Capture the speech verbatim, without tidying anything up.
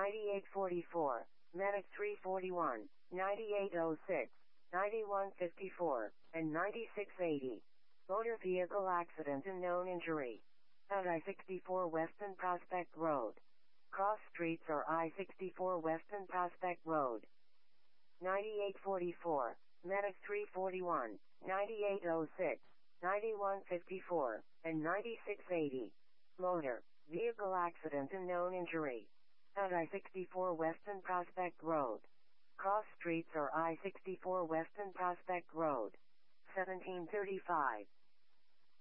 ninety-eight forty-four, Medic three forty-one, ninety-eight oh six, ninety-one fifty-four, and ninety-six eighty. Motor vehicle accident and known injury. At I sixty-four Weston Prospect Road. Cross streets or I sixty-four Weston Prospect Road. ninety-eight forty-four, Medic three forty-one, ninety-eight oh six, ninety-one fifty-four, and ninety-six eighty. Motor vehicle accident and known injury. At I sixty-four Weston Prospect Road. Cross streets or I sixty-four Weston Prospect Road. seventeen thirty-five.